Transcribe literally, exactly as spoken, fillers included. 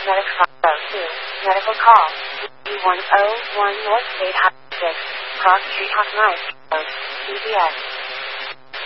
paramedic five oh two. Medical call. D one oh one North State Highway six. Cross Street Hawk Knife. C B S.